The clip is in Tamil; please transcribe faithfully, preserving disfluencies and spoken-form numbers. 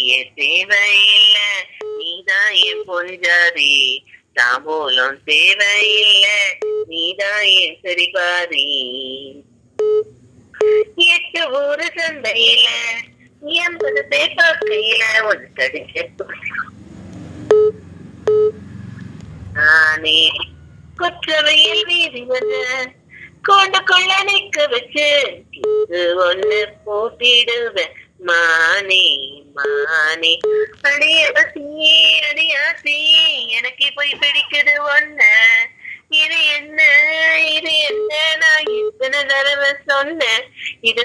தேவையில்ல நீதான் என் பொஞ்சாதி தாம்பூலம் தேவையில்ல நீதான் என் சரிபாதி எட்டு ஊரு சந்தையில எண்பது பேப்பர் கையில ஒன்று கடிச்ச நானே குற்றவையில் வீதி வந்து கொண்டு கொள்ள நிக்க வச்சு இது ஒண்ணு போட்டிடுவேன் மானே மானே அடியாசி அடியாசி எனக்கு போய் பிடிக்குது ஒன்ன இது என்ன இது என்ன நான் எத்தனை தடவை சொன்னேன் இது